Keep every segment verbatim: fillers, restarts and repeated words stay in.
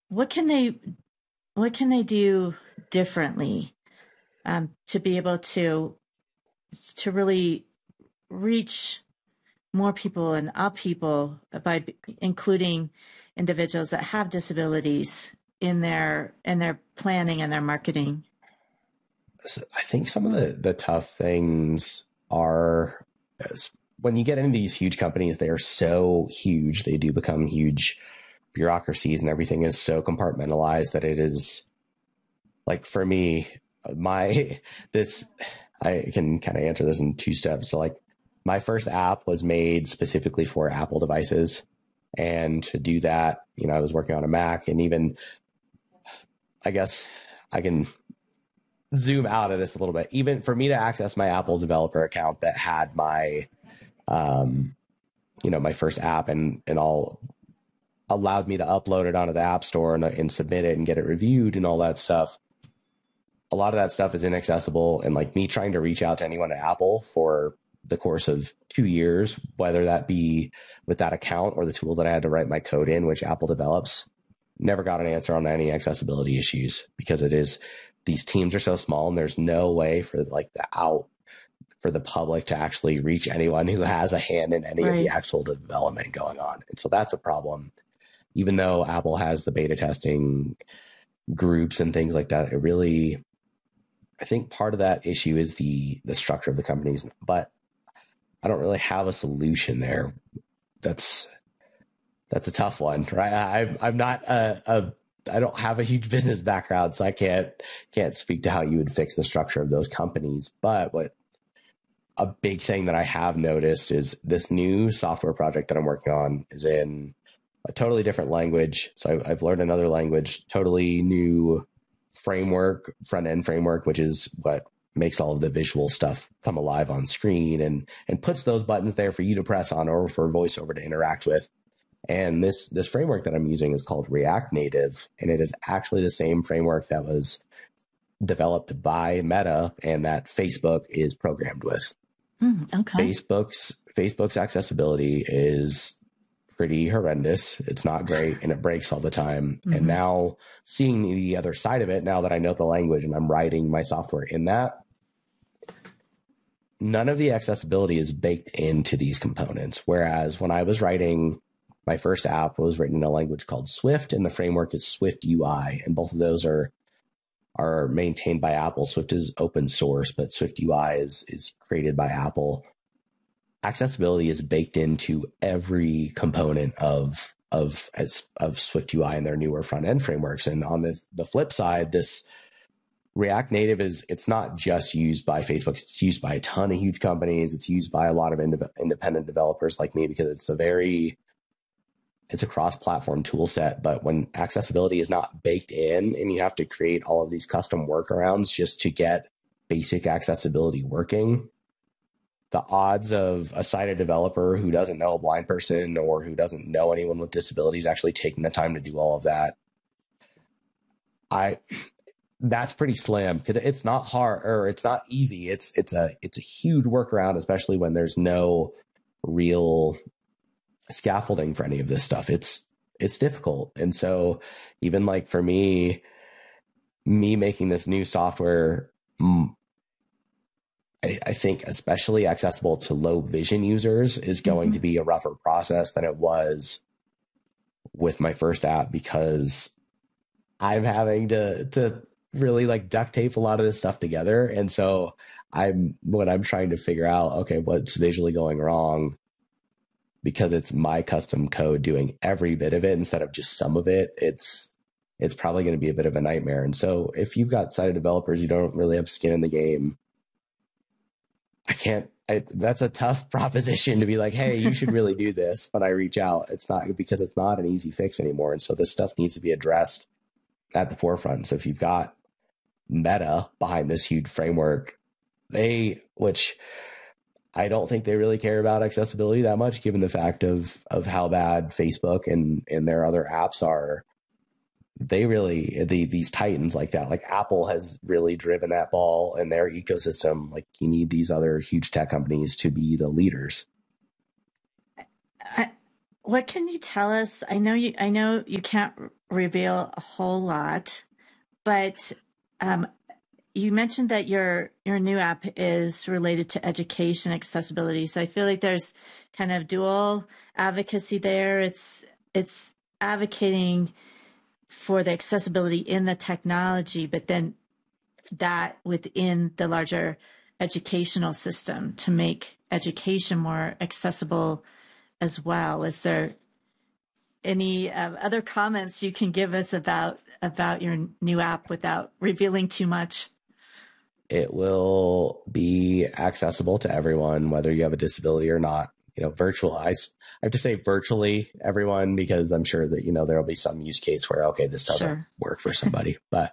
what can they what can they do differently um, to be able to to really reach more people and up people by including individuals that have disabilities in their in their planning and their marketing? I think some of the the tough things are when you get into these huge companies, they are so huge, they do become huge bureaucracies, and everything is so compartmentalized that it is like, for me, my this I can kind of answer this in two steps. So like, my first app was made specifically for Apple devices, and to do that, you know, I was working on a Mac, and even, I guess I can zoom out of this a little bit. Even for me to access my Apple developer account that had my, um, you know, my first app and, and all, allowed me to upload it onto the App Store and, and submit it and get it reviewed and all that stuff. A lot of that stuff is inaccessible. And like, me trying to reach out to anyone at Apple for the course of two years, whether that be with that account or the tools that I had to write my code in, which Apple develops, never got an answer on any accessibility issues, because it is, these teams are so small and there's no way for like the out for the public to actually reach anyone who has a hand in any right. of the actual development going on. And so that's a problem. Even though Apple has the beta testing groups and things like that, it really, I think part of that issue is the the structure of the companies, but I don't really have a solution there. That's that's a tough one, right? I'm I'm not a, a I don't have a huge business background, so I can't can't speak to how you would fix the structure of those companies. But what a big thing that I have noticed is this new software project that I'm working on is in a totally different language. So I've learned another language, totally new framework, front end framework, which is what makes all of the visual stuff come alive on screen and and puts those buttons there for you to press on or for VoiceOver to interact with. And this this framework that I'm using is called React Native, and it is actually the same framework that was developed by Meta and that Facebook is programmed with. Mm, okay. Facebook's Facebook's accessibility is pretty horrendous. It's not great, and it breaks all the time. Mm-hmm. And now seeing the other side of it, now that I know the language and I'm writing my software in that, none of the accessibility is baked into these components. Whereas when I was writing my first app, was written in a language called Swift, and the framework is Swift U I. And both of those are are maintained by Apple. Swift is open source, but Swift U I is, is created by Apple. Accessibility is baked into every component of, of, of Swift U I and their newer front end frameworks. And on this, the flip side, this React Native is, it's not just used by Facebook. It's used by a ton of huge companies. It's used by a lot of ind- independent developers like me, because it's a very, it's a cross-platform tool set. But when accessibility is not baked in and you have to create all of these custom workarounds just to get basic accessibility working, the odds of a sighted developer who doesn't know a blind person or who doesn't know anyone with disabilities actually taking the time to do all of that, I that's pretty slim, because it's not hard or it's not easy. It's it's a it's a huge workaround, especially when there's no real scaffolding for any of this stuff. It's it's difficult. And so even like for me, me making this new software, I, I think especially accessible to low vision users is going mm-hmm. to be a rougher process than it was with my first app, because I'm having to to really like duct tape a lot of this stuff together. And so I'm when I'm trying to figure out, okay, what's visually going wrong, because it's my custom code doing every bit of it instead of just some of it, it's it's probably going to be a bit of a nightmare. And so if you've got sighted developers, you don't really have skin in the game, I can't, I, that's a tough proposition to be like, hey, you should really do this. When I reach out, it's not, because it's not an easy fix anymore. And so this stuff needs to be addressed at the forefront. So if you've got Meta behind this huge framework, they, which I don't think they really care about accessibility that much, given the fact of of how bad Facebook and, and their other apps are. They really, the, these titans like that, like Apple has really driven that ball in their ecosystem. Like, you need these other huge tech companies to be the leaders. I, what can you tell us? I know you, I know you can't reveal a whole lot, but um, you mentioned that your your new app is related to education accessibility. So I feel like there's kind of dual advocacy there. It's it's advocating for the accessibility in the technology, but then that within the larger educational system to make education more accessible as well. Is there any uh, other comments you can give us about about your new app without revealing too much? It will be accessible to everyone, whether you have a disability or not. You know, virtual, I, I have to say virtually everyone, because I'm sure that, you know, there'll be some use case where, okay, this doesn't sure. work for somebody, but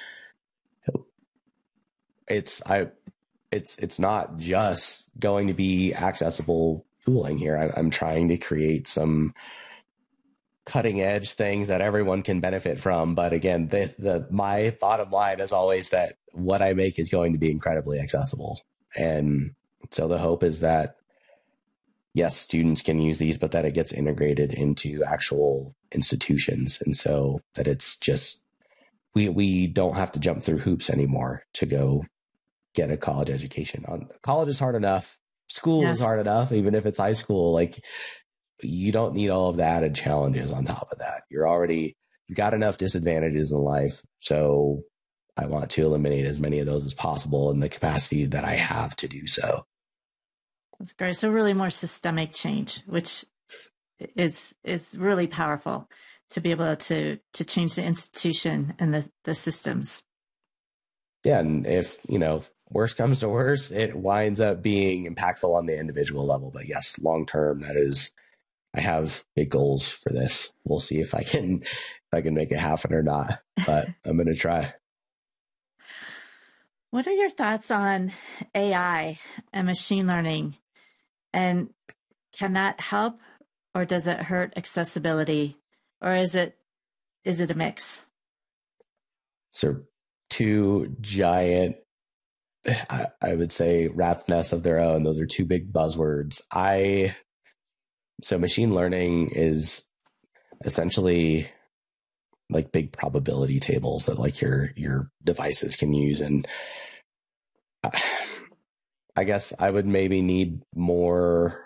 it's, I, it's, it's not just going to be accessible tooling here. I, I'm trying to create some cutting edge things that everyone can benefit from. But again, the, the, my bottom line is always that what I make is going to be incredibly accessible. And so the hope is that, yes, students can use these, but that it gets integrated into actual institutions. And so that it's just, we, we don't have to jump through hoops anymore to go get a college education. On college is hard enough. School yes. is hard enough, even if it's high school. Like, you don't need all of the added challenges on top of that. You're already, you've got enough disadvantages in life. So I want to eliminate as many of those as possible in the capacity that I have to do so. That's great. So really more systemic change, which is is really powerful to be able to to change the institution and the, the systems. Yeah. And if, you know, worse comes to worse, it winds up being impactful on the individual level. But yes, long term, that is, I have big goals for this. We'll see if I can if I can make it happen or not, but I'm going to try. What are your thoughts on A I and machine learning? And can that help, or does it hurt accessibility, or is it is it a mix? So two giant, I, I would say, rat's nests of their own. Those are two big buzzwords. I so machine learning is essentially like big probability tables that like your your devices can use, and I, I guess I would maybe need more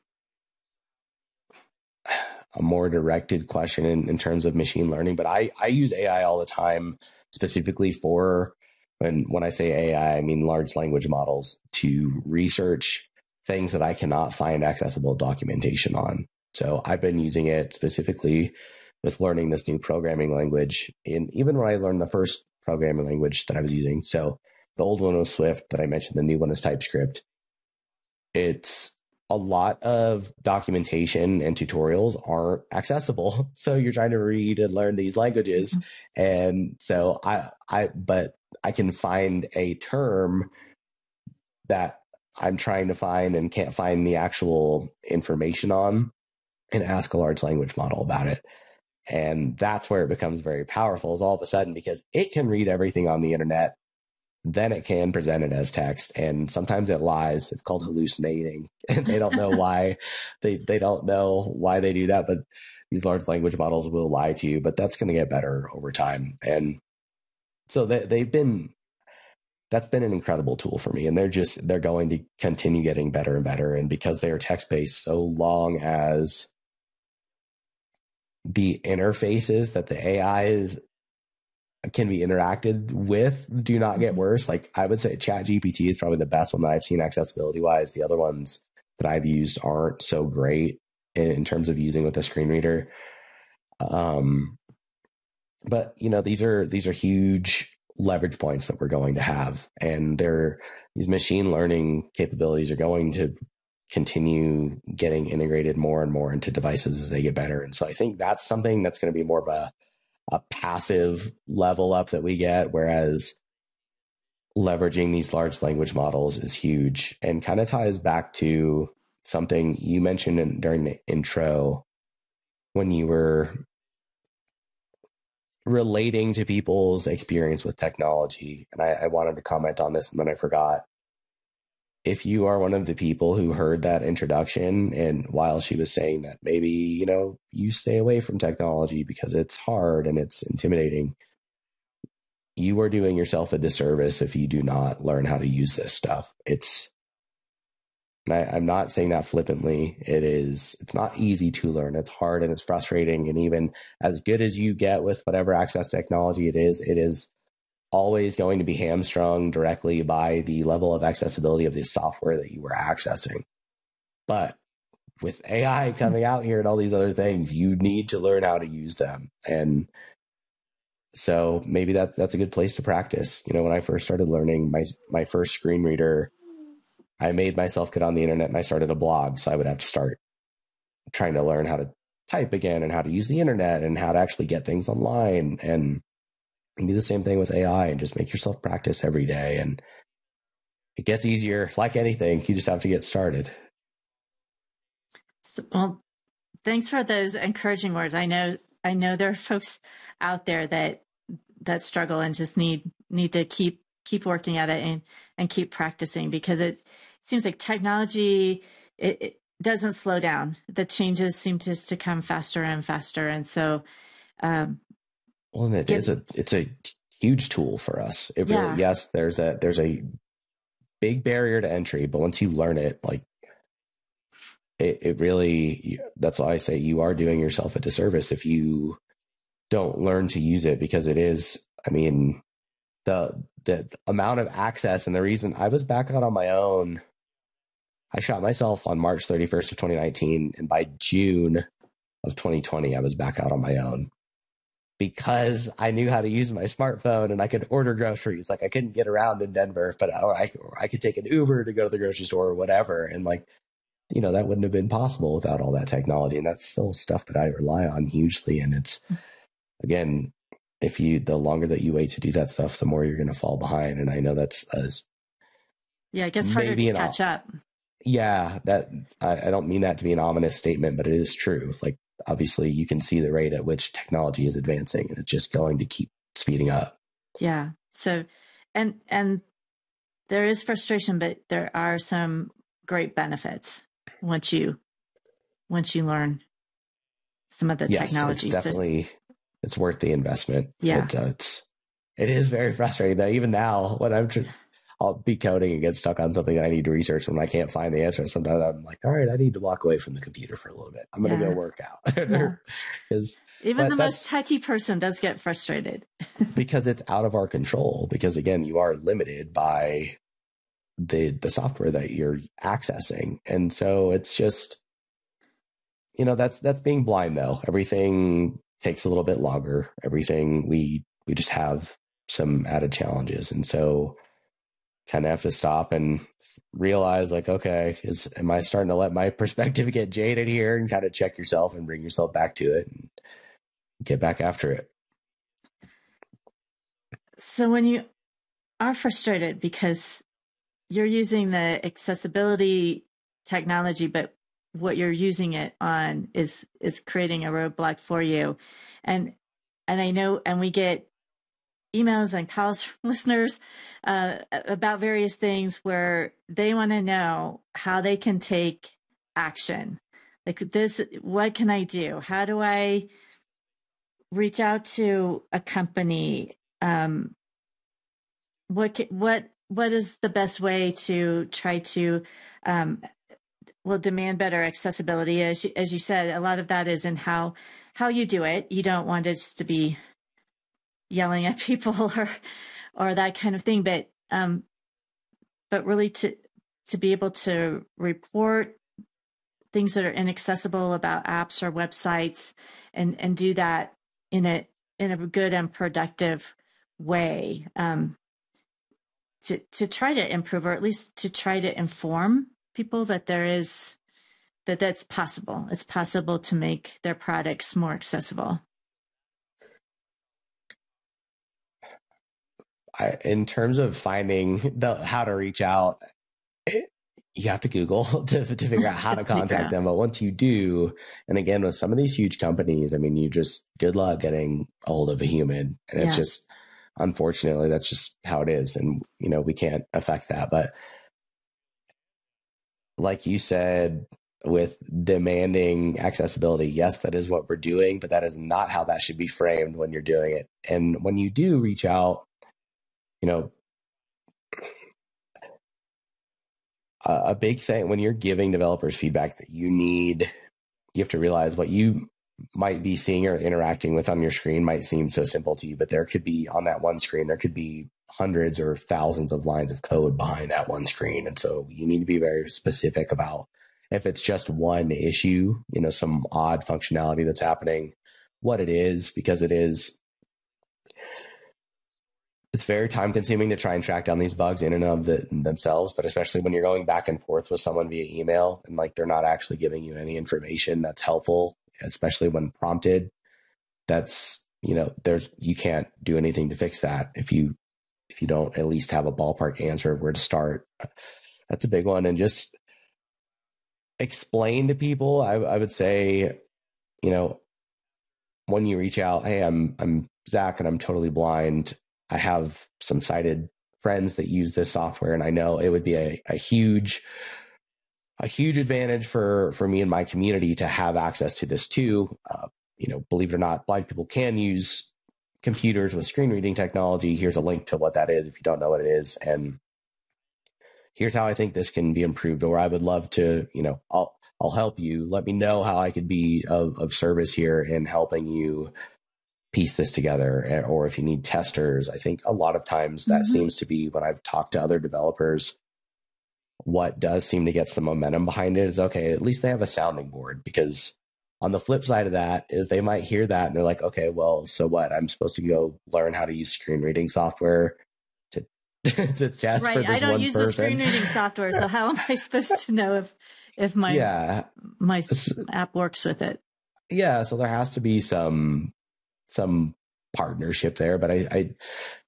a more directed question in, in terms of machine learning. But I, I use A I all the time, specifically for, when, when I say A I, I mean large language models, to research things that I cannot find accessible documentation on. So I've been using it specifically with learning this new programming language. And even when I learned the first programming language that I was using, so the old one was Swift that I mentioned, the new one is TypeScript. It's a lot of documentation and tutorials aren't accessible. So you're trying to read and learn these languages. Mm-hmm. And so I, I, but I can find a term that I'm trying to find and can't find the actual information on, and ask a large language model about it. And that's where it becomes very powerful, is all of a sudden, because it can read everything on the internet, then it can present it as text. And sometimes it lies. It's called hallucinating. And they don't know why they, they don't know why they do that, but these large language models will lie to you, but that's going to get better over time. And so they, they've been, that's been an incredible tool for me. And they're just, they're going to continue getting better and better. And because they are text-based, so long as the interfaces that the A I is can be interacted with do not get worse. Like, I would say ChatGPT is probably the best one that I've seen accessibility wise. The other ones that I've used aren't so great in, in terms of using with a screen reader. Um, but you know, these are, these are huge leverage points that we're going to have, and they're, these machine learning capabilities are going to continue getting integrated more and more into devices as they get better. And so I think that's something that's going to be more of a a passive level up that we get, whereas leveraging these large language models is huge, and kind of ties back to something you mentioned in, during the intro when you were relating to people's experience with technology. And I, I wanted to comment on this and then I forgot. if you are one of the people who heard that introduction and while she was saying that maybe, you know, you stay away from technology because it's hard and it's intimidating, you are doing yourself a disservice if you do not learn how to use this stuff. It's, I, I'm not saying that flippantly. It is, it's not easy to learn. It's hard and it's frustrating. And even as good as you get with whatever access technology it is, it is always going to be hamstrung directly by the level of accessibility of the software that you were accessing. But with A I coming out here and all these other things, you need to learn how to use them. And so maybe that that's a good place to practice. You know, when I first started learning my my first screen reader, I made myself get on the internet and I started a blog. So I would have to start trying to learn how to type again and how to use the internet and how to actually get things online. And do the same thing with A I and just make yourself practice every day. And it gets easier. Like anything, you just have to get started. So, well, thanks for those encouraging words. I know, I know there are folks out there that, that struggle and just need, need to keep, keep working at it and, and keep practicing, because it seems like technology, it, it doesn't slow down. The changes seem to just to come faster and faster. And so, um, Well, and it Get, is a it's a huge tool for us. It really, yeah. yes, there's a there's a big barrier to entry, but once you learn it, like it, it really, that's why I say you are doing yourself a disservice if you don't learn to use it, because it is, I mean, the the amount of access and the reason I was back out on my own. I shot myself on March thirty-first of twenty nineteen, and by June of twenty twenty, I was back out on my own, because I knew how to use my smartphone and I could order groceries. Like I couldn't get around in Denver, but or I, or I could take an Uber to go to the grocery store or whatever. And like, you know, that wouldn't have been possible without all that technology. And that's still stuff that I rely on hugely. And it's, again, if you, the longer that you wait to do that stuff, the more you're going to fall behind. And I know that's, as yeah, it gets harder to catch up. Yeah, that I, I don't mean that to be an ominous statement, but it is true. Like, obviously you can see the rate at which technology is advancing, and it's just going to keep speeding up. Yeah. So, and, and there is frustration, but there are some great benefits once you, once you learn some of the yes, technologies. It's definitely, it's worth the investment. Yeah. It, uh, it's, it is very frustrating though. Even now when I'm tr- I'll be coding and get stuck on something that I need to research when I can't find the answer. Sometimes I'm like, all right, I need to walk away from the computer for a little bit. I'm going to yeah. go work out. Yeah. Even the most techie person does get frustrated. Because it's out of our control. Because again, you are limited by the the software that you're accessing. And so it's just, you know, that's that's being blind though. Everything takes a little bit longer. Everything we we just have some added challenges. And so kind of have to stop and realize like, okay, is, am I starting to let my perspective get jaded here, and kind of check yourself and bring yourself back to it and get back after it. So when you are frustrated because you're using the accessibility technology, but what you're using it on is, is creating a roadblock for you. And, and I know, and we get emails and calls from listeners uh, about various things where they want to know how they can take action. Like this, what can I do? How do I reach out to a company? Um, what, what, what is the best way to try to, um, well, demand better accessibility? As you, as you said, a lot of that is in how, how you do it. You don't want it just to be yelling at people or, or that kind of thing. But, um, but really to, to be able to report things that are inaccessible about apps or websites and, and do that in a, in a good and productive way, um, to, to try to improve, or at least to try to inform people that there is, that that's possible. It's possible to make their products more accessible. I, in terms of finding the how to reach out, it, you have to Google to to figure out how to contact yeah. them. But once you do, and again with some of these huge companies, I mean, you just good luck getting a hold of a human, and yeah. it's just unfortunately that's just how it is, and you know we can't affect that. But like you said, with demanding accessibility, yes, that is what we're doing, but that is not how that should be framed when you're doing it. And when you do reach out, you know, a, a big thing when you're giving developers feedback that you need, you have to realize what you might be seeing or interacting with on your screen might seem so simple to you, but there could be on that one screen, there could be hundreds or thousands of lines of code behind that one screen. And so you need to be very specific about if it's just one issue, you know, some odd functionality that's happening, what it is, because it is, it's very time consuming to try and track down these bugs in and of the, themselves, but especially when you're going back and forth with someone via email and like they're not actually giving you any information that's helpful, especially when prompted, that's, you know, there's, you can't do anything to fix that if you, if you don't at least have a ballpark answer of where to start. That's a big one. And just explain to people, I, I would say, you know, when you reach out, hey, I'm, I'm Zach and I'm totally blind. I have some sighted friends that use this software, and I know it would be a, a huge, a huge advantage for, for me and my community to have access to this too. Uh, you know, believe it or not, blind people can use computers with screen reading technology. Here's a link to what that is if you don't know what it is. And here's how I think this can be improved, or I would love to, you know, I'll, I'll help you. Let me know how I could be of, of service here in helping you piece this together. Or if you need testers, I think a lot of times that mm-hmm. seems to be when I've talked to other developers, what does seem to get some momentum behind it is, okay, at least they have a sounding board, because on the flip side of that is they might hear that and they're like, okay, well, so what? I'm supposed to go learn how to use screen reading software to to test right. for this I don't one use person. the screen reading software, so how am I supposed to know if if my yeah. my app works with it? Yeah, so there has to be some some partnership there, but I, I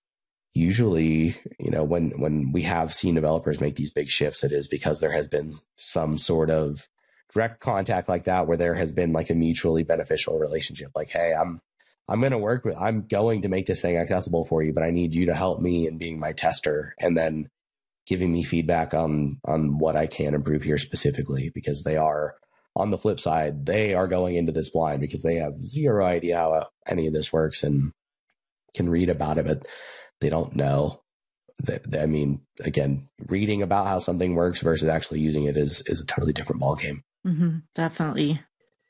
usually, you know, when when we have seen developers make these big shifts, it is because there has been some sort of direct contact like that, where there has been like a mutually beneficial relationship. Like, hey, I'm I'm going to work with, I'm going to make this thing accessible for you, but I need you to help me in being my tester, and then giving me feedback on on what I can improve here specifically, because they are, on the flip side, they are going into this blind because they have zero idea how any of this works and can read about it, but they don't know. I mean, again, reading about how something works versus actually using it is is a totally different ballgame. Mm-hmm, definitely.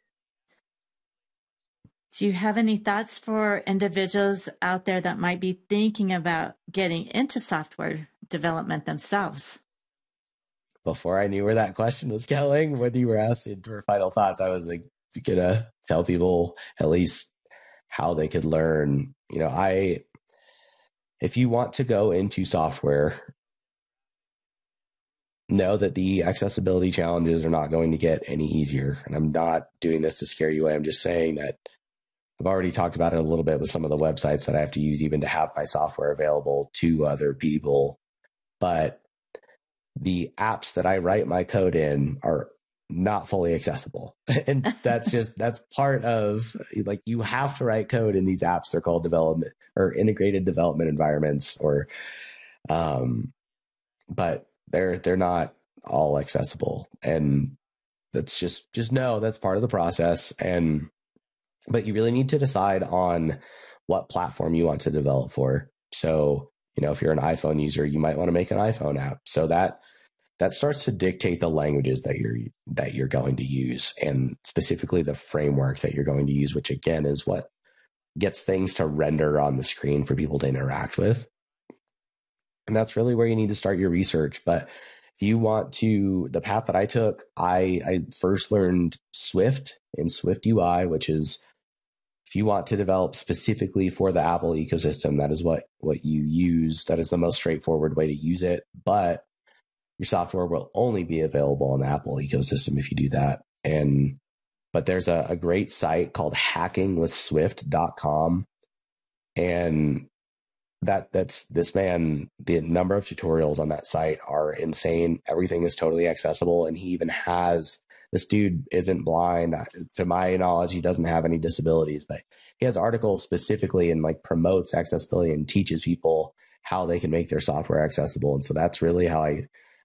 Do you have any thoughts for individuals out there that might be thinking about getting into software development themselves? Before I knew where that question was going, when you were asking for final thoughts, I was like, gonna tell people at least how they could learn. You know, I, if you want to go into software, know that the accessibility challenges are not going to get any easier. And I'm not doing this to scare you away. I'm just saying that I've already talked about it a little bit with some of the websites that I have to use even to have my software available to other people. But the apps that I write my code in are not fully accessible. And that's just, that's part of, like, you have to write code in these apps. They're called development or integrated development environments, or, um, but they're, they're not all accessible. And that's just, just know that's part of the process. And, but you really need to decide on what platform you want to develop for. So, you know, if you're an iPhone user, you might want to make an iPhone app. So that, that starts to dictate the languages that you're, that you're going to use, and specifically the framework that you're going to use, which again is what gets things to render on the screen for people to interact with. And that's really where you need to start your research. But if you want to, the path that I took, I, I first learned Swift and Swift U I, which is, if you want to develop specifically for the Apple ecosystem, that is what, what you use. That is the most straightforward way to use it. But your software will only be available on the Apple ecosystem if you do that. And, but there's a, a great site called hacking with swift dot com. And that that's this man, the number of tutorials on that site are insane. Everything is totally accessible. And he even has, this dude isn't blind. To my knowledge, he doesn't have any disabilities, but he has articles specifically and like promotes accessibility and teaches people how they can make their software accessible. And so that's really how I,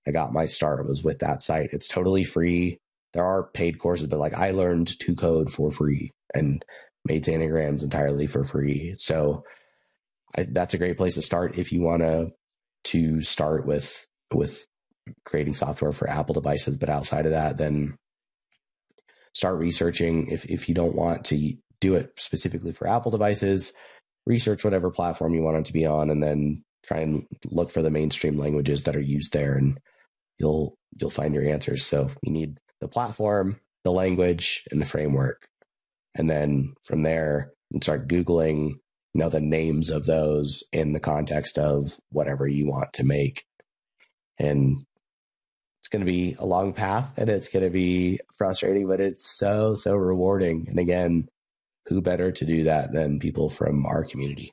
I got my start was with that site. It's totally free. There are paid courses, but like I learned to code for free and made Xanagrams entirely for free. So I, that's a great place to start if you want to to start with with creating software for Apple devices. But outside of that, then start researching. If if you don't want to do it specifically for Apple devices, research whatever platform you want it to be on, and then try and look for the mainstream languages that are used there, and you'll you'll find your answers. So you need the platform, the language, and the framework. And then from there, you start Googling, you know, the names of those in the context of whatever you want to make. And it's going to be a long path and it's going to be frustrating, but it's so, so rewarding. And again, who better to do that than people from our community?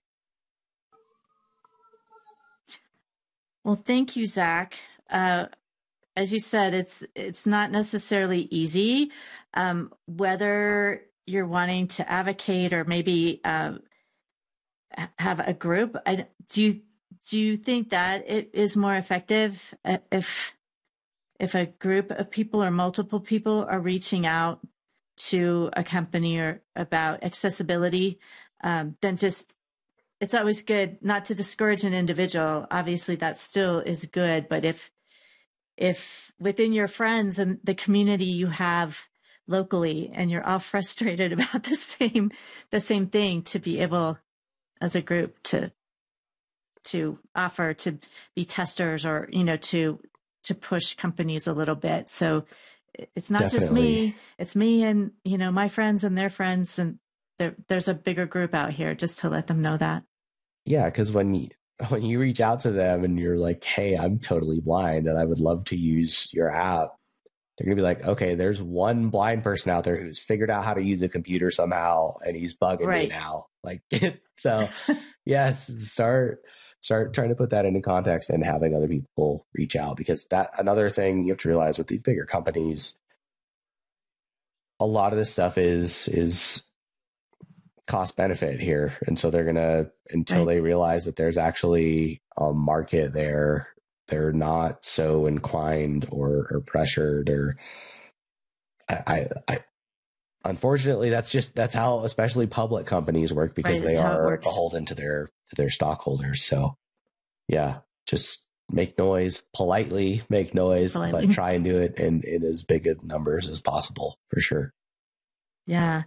Well, thank you, Zach. Uh, as you said, it's it's not necessarily easy. Um, whether you're wanting to advocate or maybe uh, have a group, I, do you do you think that it is more effective if if a group of people or multiple people are reaching out to a company or about accessibility um, than just? It's always good not to discourage an individual. Obviously, that still is good. But if if within your friends and the community you have locally, and you're all frustrated about the same the same thing, to be able as a group to to offer to be testers, or you know to to push companies a little bit. So it's not Definitely. just me; it's me and you know my friends and their friends, and there, there's a bigger group out here. Just to let them know that. Yeah, because when you, when you reach out to them and you're like, hey, I'm totally blind and I would love to use your app, they're going to be like, okay, there's one blind person out there who's figured out how to use a computer somehow and he's bugging right. me now. Like, so yes, start, start trying to put that into context and having other people reach out, because that another thing you have to realize with these bigger companies, a lot of this stuff is, is, cost benefit here. And so they're going to, until right. they realize that there's actually a market there, they're not so inclined or, or pressured or I, I, I, unfortunately, that's just, that's how, especially public companies work, because right, they are beholden to their, to their stockholders. So yeah, just make noise, politely make noise, politely. But try and do it in, in as big of numbers as possible, for sure. Yeah.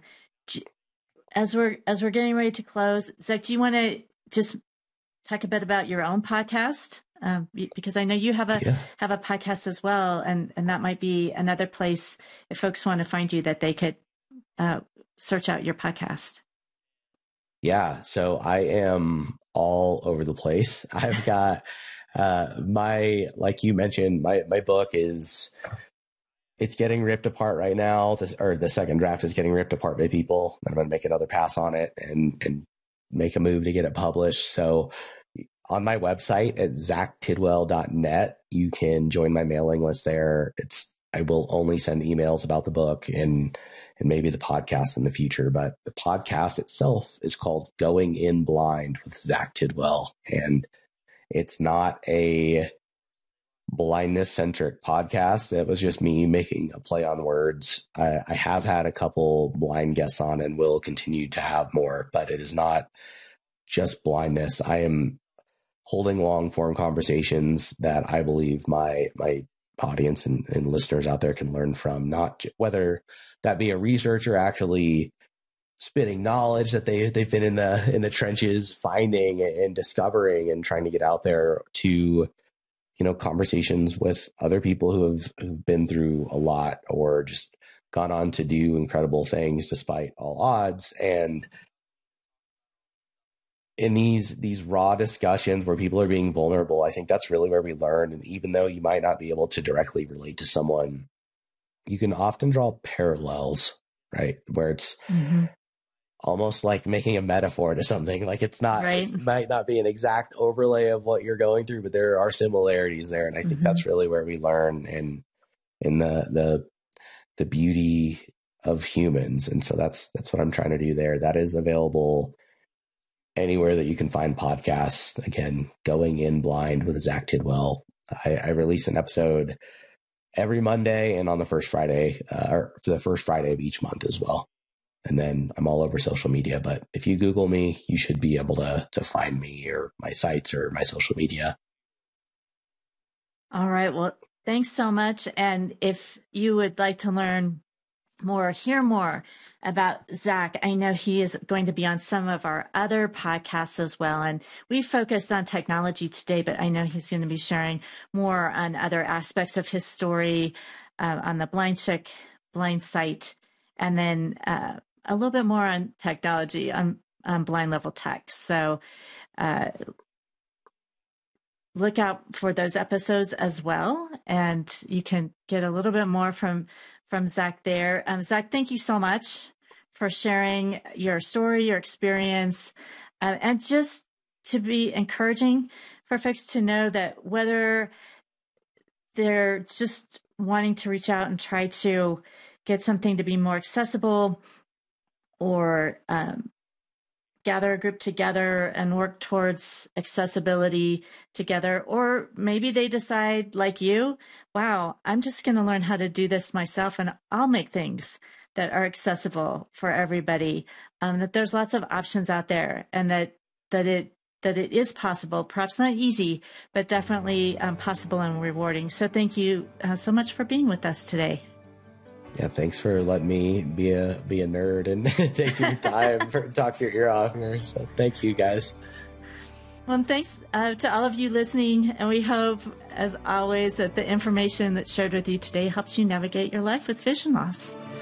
As we're as we're getting ready to close, Zach, do you want to just talk a bit about your own podcast? Um, because I know you have a yeah. have a podcast as well, and and that might be another place if folks want to find you that they could uh, search out your podcast. Yeah, so I am all over the place. I've got uh, my, like you mentioned, my my book is. It's getting ripped apart right now. This, or the second draft is getting ripped apart by people. I'm going to make another pass on it and, and make a move to get it published. So on my website at zach tidwell dot net, you can join my mailing list there. It's, I will only send emails about the book and, and maybe the podcast in the future, but the podcast itself is called Going In Blind with Zach Tidwell. And it's not a blindness centric podcast. It was just me making a play on words. I, I have had a couple blind guests on and will continue to have more, but it is not just blindness. I am holding long form conversations that I believe my, my audience and, and listeners out there can learn from, not whether that be a researcher actually spitting knowledge that they, they've been in the, in the trenches, finding and discovering and trying to get out there, to you know, conversations with other people who have, who've been through a lot or just gone on to do incredible things despite all odds. And in these, these raw discussions where people are being vulnerable, I think that's really where we learn. And even though you might not be able to directly relate to someone, you can often draw parallels, right? Where it's mm-hmm. almost like making a metaphor to something. Like it's not, right. it might not be an exact overlay of what you're going through, but there are similarities there. And I think mm-hmm. that's really where we learn and in the, the, the beauty of humans. And so that's, that's what I'm trying to do there. That is available anywhere that you can find podcasts. Again, Going In Blind with Zach Tidwell. I, I release an episode every Monday and on the first Friday, uh, or for the first Friday of each month as well. And then I'm all over social media. But if you Google me, you should be able to to find me or my sites or my social media. All right. Well, thanks so much. And if you would like to learn more, hear more about Zach, I know he is going to be on some of our other podcasts as well. And we focused on technology today, but I know he's going to be sharing more on other aspects of his story uh, on the Blind Check Blind site, and then uh, a little bit more on technology on, on Blind Level Tech. So uh, look out for those episodes as well, and you can get a little bit more from from Zach there. Um, Zach, thank you so much for sharing your story, your experience, uh, and just to be encouraging for folks to know that whether they're just wanting to reach out and try to get something to be more accessible, or um, gather a group together and work towards accessibility together. Or maybe they decide, like you, wow, I'm just going to learn how to do this myself, and I'll make things that are accessible for everybody. Um, that there's lots of options out there, and that that it that it is possible, perhaps not easy, but definitely um, possible and rewarding. So thank you uh, so much for being with us today. Yeah, thanks for letting me be a be a nerd and take your time for talk your ear off here. So thank you, guys. Well, and thanks uh, to all of you listening, and we hope, as always, that the information that's shared with you today helps you navigate your life with vision loss.